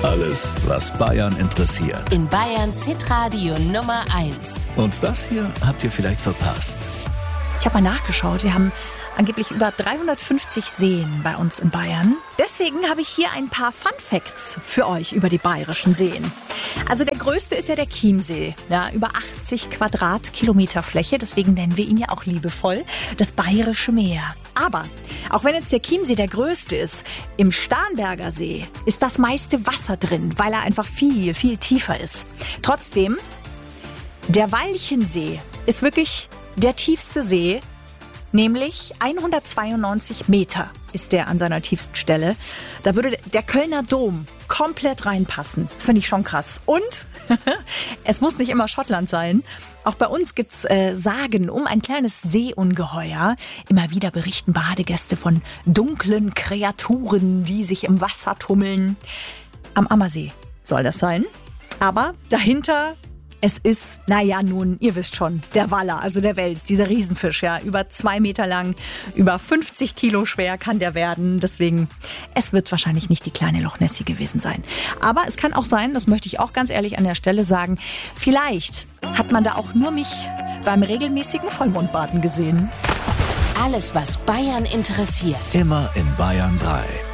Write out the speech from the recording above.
Alles, was Bayern interessiert. In Bayerns Hitradio Nummer 1. Und das hier habt ihr vielleicht verpasst. Ich habe mal nachgeschaut, wir haben angeblich über 350 Seen bei uns in Bayern. Deswegen habe ich hier ein paar Fun Facts für euch über die bayerischen Seen. Also der größte ist ja der Chiemsee, ja, über 80 Quadratkilometer Fläche, deswegen nennen wir ihn ja auch liebevoll das Bayerische Meer. Aber auch wenn jetzt der Chiemsee der größte ist, im Starnberger See ist das meiste Wasser drin, weil er einfach viel, viel tiefer ist. Trotzdem, der Walchensee ist wirklich der tiefste See, nämlich 192 Meter ist der an seiner tiefsten Stelle. Da würde der Kölner Dom komplett reinpassen. Finde ich schon krass. Und es muss nicht immer Schottland sein. Auch bei uns gibt's Sagen um ein kleines Seeungeheuer. Immer wieder berichten Badegäste von dunklen Kreaturen, die sich im Wasser tummeln. Am Ammersee soll das sein. Aber dahinter... Es ist, nun, ihr wisst schon, der Waller, also der Wels, dieser Riesenfisch, ja, über 2 Meter lang, über 50 Kilo schwer kann der werden. Deswegen, es wird wahrscheinlich nicht die kleine Loch Nessie gewesen sein. Aber es kann auch sein, das möchte ich auch ganz ehrlich an der Stelle sagen, vielleicht hat man da auch nur mich beim regelmäßigen Vollmondbaden gesehen. Alles, was Bayern interessiert. Immer in Bayern 3.